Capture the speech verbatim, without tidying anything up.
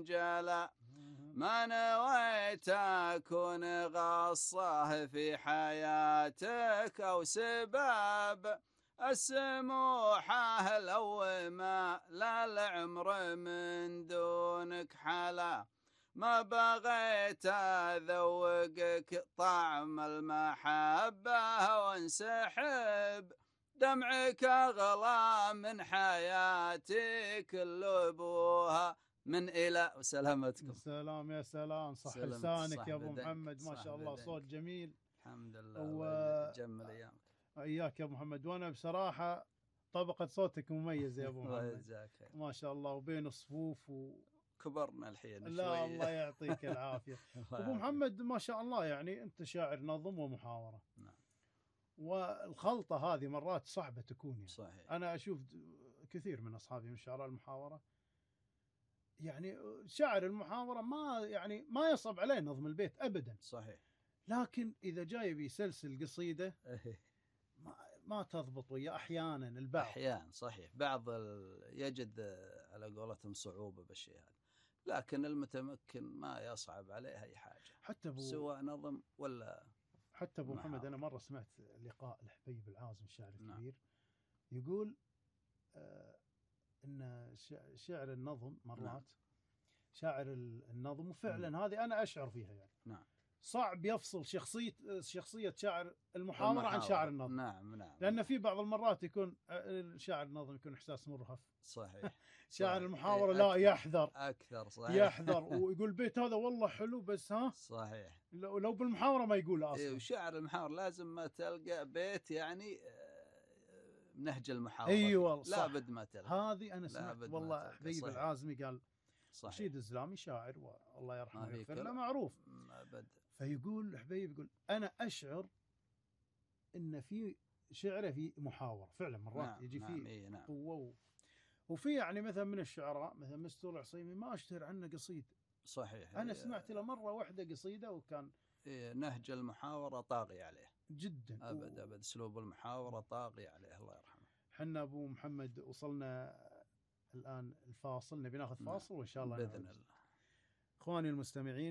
جلا، ما نويت أكون غصه في حياتك أو سباب السموحة لو ما لا العمر من دونك حلا، ما بغيت أذوقك طعم المحبة وانسحب، دمعك أغلى من حياتي كل أبوها من إلى. وسلامتكم. سلام يا سلام، صح سلمت لسانك يا ابو بدنك. محمد، ما شاء الله صوت جميل. الحمد لله. و... الله يجمل ايامك. اياك يا ابو محمد. وانا بصراحه طبقه صوتك مميزه يا ابو الله محمد. يجزاك خير. ما شاء الله، وبين الصفوف و... كبرنا الحين لا شوي. الله يعطيك العافيه. ابو محمد ما شاء الله، يعني انت شاعر نظم ومحاوره. نعم. والخلطه هذه مرات صعبه تكون يعني. صحيح. انا اشوف كثير من اصحابي من شعراء المحاوره، يعني شاعر المحاوره ما يعني ما يصعب عليه نظم البيت ابدا. صحيح. لكن اذا جاي بيسلسل قصيده ما, ما تضبط وياه احيانا البعض. احيانا صحيح، بعض يجد على قولتهم صعوبه بالشيء هذا، لكن المتمكن ما يصعب عليه اي حاجه، حتى ابو سواء نظم ولا حتى ابو محاور. محمد، انا مره سمعت لقاء الحبيب العازم الشاعر الكبير. نعم. يقول آه ان شعر النظم مرات، نعم. شاعر النظم، وفعلا هذه انا اشعر فيها يعني. نعم. صعب يفصل شخصية شخصية شاعر المحاورة, المحاورة عن شاعر النظم. نعم نعم. لأن في بعض المرات يكون شاعر النظم يكون إحساس مرهف. صحيح. شاعر المحاورة لا يحذر. أكثر صحيح. يحذر ويقول البيت هذا والله حلو بس ها. صحيح. لو, لو بالمحاورة ما يقول أصلا. وشاعر المحاورة لازم ما تلقى بيت يعني نهج المحاورة. أيوة صح. لابد ما تلقى. هذه أنا سمعت والله حبيب العازمي قال صحيح. رشيد الزلامي شاعر والله يرحمه ويغفر له له معروف. أبد. فيقول حبيب يقول أنا أشعر إن في شعره في محاورة فعلا مرات. نعم يجي فيه نعم. نعم. قوة و... وفي يعني مثلا من الشعراء مثلا مستور العصيمي ما أشتهر عنه قصيد. صحيح. أنا سمعت له مرة واحدة قصيدة وكان إيه نهج المحاورة طاغي عليه جدا. أبد أبد. أسلوب المحاورة طاغي عليه الله يرحمه. حنا أبو محمد وصلنا الآن الفاصل، نبي ناخذ فاصل وإن شاء الله بإذن الله. إخواني المستمعين